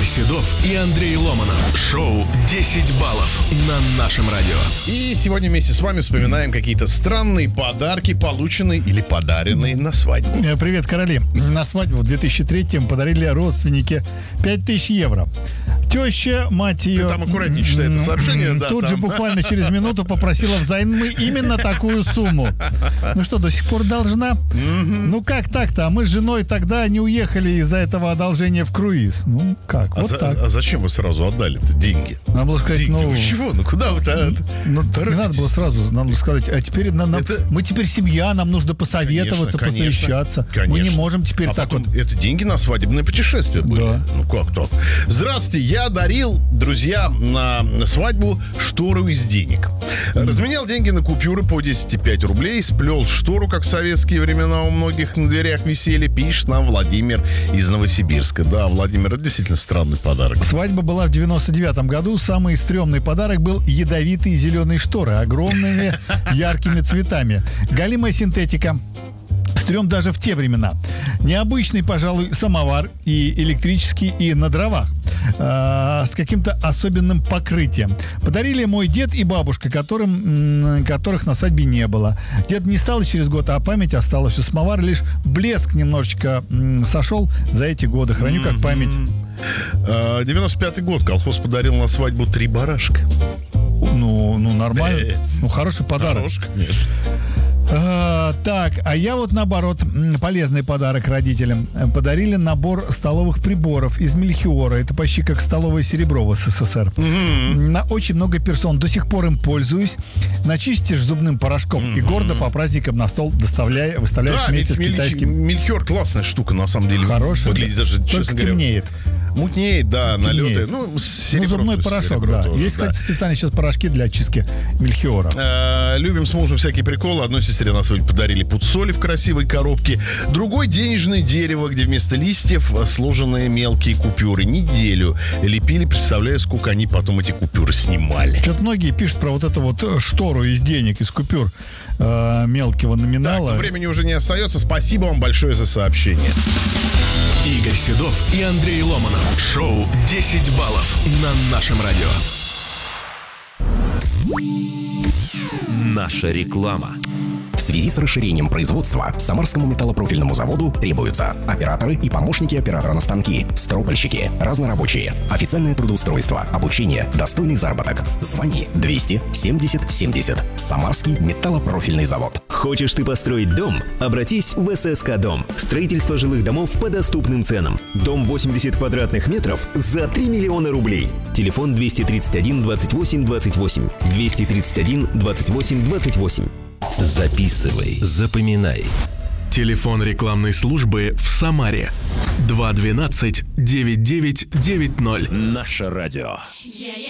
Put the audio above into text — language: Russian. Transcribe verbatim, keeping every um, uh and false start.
Седов и Андрей Ломанов. Шоу десять баллов на нашем радио. И сегодня вместе с вами вспоминаем какие-то странные подарки, полученные или подаренные на свадьбу. Привет, короли. На свадьбу в две тысячи третьем подарили родственники пять тысяч евро. Теща, мать ее... Ты там аккуратнее читай это сообщение, да. Тут там. же буквально через минуту попросила взаймы именно такую сумму. Ну что, до сих пор должна? Mm-hmm. Ну как так-то? А мы с женой тогда не уехали из-за этого одолжения в круиз. Ну как, а вот за, так. А зачем вы сразу отдали-то деньги? Надо было сказать, деньги. ну... Вы чего? Ну куда вы-то? Ну, не надо было сразу, надо было сказать, а теперь нам, это... мы теперь семья, нам нужно посоветоваться, конечно, посовещаться. Конечно. Мы не можем теперь а так потом вот... Это деньги на свадебное путешествие были. Да. Ну как так? Здравствуйте, я дарил, друзья, на свадьбу штору из денег. Разменял деньги на купюры по десять пять рублей, сплел штору, как в советские времена у многих на дверях висели, пишет нам Владимир из Новосибирска. Да, Владимир, это действительно странный подарок. Свадьба была в девяносто девятом году. Самый стрёмный подарок был ядовитые зеленые шторы, огромными яркими цветами. Галимая синтетика. Стрём даже в те времена. Необычный, пожалуй, самовар, и электрический, и на дровах. Э, с каким-то особенным покрытием. Подарили мой дед и бабушка, которым, которых на свадьбе не было. Дед не стал через год, а память осталась у самовара. Лишь блеск немножечко м, сошел за эти годы. Храню как память. девяносто пятый год. Колхоз подарил на свадьбу три барашка. Ну, ну нормально. Ну, хороший подарок. Хороший, конечно. А, так, а я вот наоборот, полезный подарок родителям. Подарили набор столовых приборов из Мельхиора. Это почти как столовое серебро в СССР. Mm-hmm. На очень много персон. До сих пор им пользуюсь. Начистишь зубным порошком mm-hmm. и гордо по праздникам на стол доставляя, выставляешь да, вместе с мельхи, китайским. Мельхиор классная штука, на самом деле. Хорошая. Выглядит даже, только честно говоря, темнеет. Мутнеет, да, налеты. Ну, ну, зубной порошок, серебро да. тоже, Есть, да. кстати, специальные сейчас порошки для очистки Мельхиора. Э, любим с мужем всякие приколы. Одной сестре на свадьбе подарили пуд соли в красивой коробке. Другой денежное дерево, где вместо листьев сложенные мелкие купюры. Неделю лепили, представляю, сколько они потом эти купюры снимали. Что-то многие пишут про вот эту вот штору из денег, из купюр э, мелкого номинала. Так, но времени уже не остается. Спасибо вам большое за сообщение. Игорь Седов и Андрей Ломанов. Шоу десять баллов на нашем радио. Наша реклама. В связи с расширением производства Самарскому металлопрофильному заводу требуются операторы и помощники оператора на станки, стропольщики, разнорабочие, официальное трудоустройство, обучение, достойный заработок. Звони двести семьдесят семьдесят. Самарский металлопрофильный завод. Хочешь ты построить дом? Обратись в эс эс ка Дом. Строительство жилых домов по доступным ценам. Дом восемьдесят квадратных метров за три миллиона рублей. Телефон двести тридцать один двадцать восемь двадцать восемь. двести тридцать один двадцать восемь двадцать восемь. Записывай, запоминай. Телефон рекламной службы в Самаре. два двенадцать девять девять девять ноль. Наше радио.